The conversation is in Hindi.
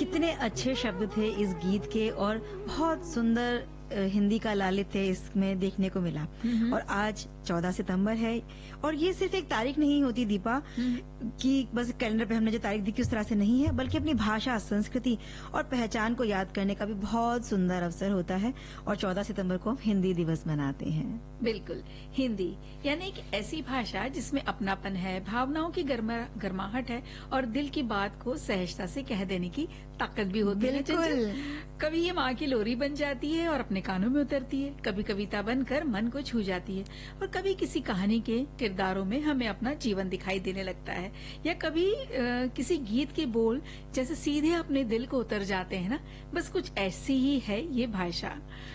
कितने अच्छे शब्द थे इस गीत के और बहुत सुंदर हिंदी का लालित्य इसमें देखने को मिला। और आज 14 सितंबर है और ये सिर्फ एक तारीख नहीं होती दीपा कि बस कैलेंडर पे हमने जो तारीख दी उस तरह से नहीं है, बल्कि अपनी भाषा, संस्कृति और पहचान को याद करने का भी बहुत सुंदर अवसर होता है। और 14 सितंबर को हम हिंदी दिवस मनाते हैं। बिल्कुल, हिंदी यानी एक ऐसी भाषा जिसमें अपनापन है, भावनाओं की गर्माहट है और दिल की बात को सहजता से कह देने की ताकत भी होती है। बिल्कुल। कभी ये माँ की लोरी बन जाती है और अपने कानों में उतरती है, कभी कविता बनकर मन को छू जाती है और कभी किसी कहानी के किरदारों में हमें अपना जीवन दिखाई देने लगता है, या कभी किसी गीत के बोल जैसे सीधे अपने दिल को उतर जाते हैं ना। बस कुछ ऐसी ही है ये भाषा।